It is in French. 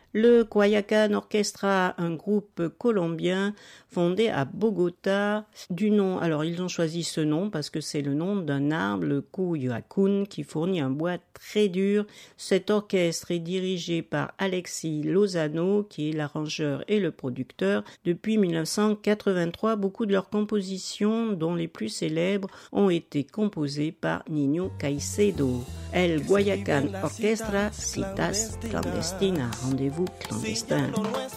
Le Guayacán Orchestra, un groupe colombien fondé à Bogota, du nom, alors ils ont choisi ce nom parce que c'est le nom d'un arbre, le cuyacún, qui fournit un bois très dur. Cet orchestre est dirigé par Alexis Lozano, qui est l'arrangeur et le producteur. Depuis 1983, beaucoup de leurs compositions, dont les plus célèbres, ont été composées par Nino Caicedo. El Guayacán Orchestra, Citas Clandestinas, rendez-vous clandestin.